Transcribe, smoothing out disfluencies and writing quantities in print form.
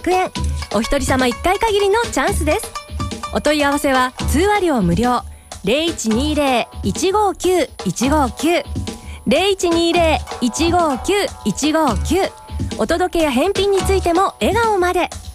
100円。お一人様1回限りのチャンスです。お問い合わせは通話料無料。0120-159-159 0120-159-159。お届けや返品についても笑顔まで。